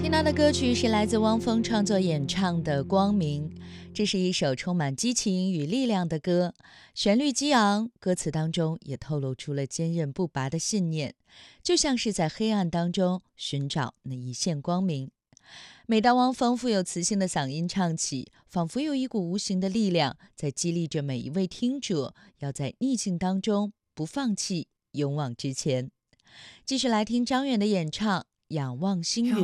听到的歌曲是来自汪峰创作演唱的《光明》，这是一首充满激情与力量的歌，旋律激昂，歌词当中也透露出了坚韧不拔的信念，就像是在黑暗当中寻找那一线光明。每当汪峰富有磁性的嗓音唱起，仿佛有一股无形的力量在激励着每一位听者，要在逆境当中不放弃，勇往直前。继续来听张远的演唱《仰望星云》。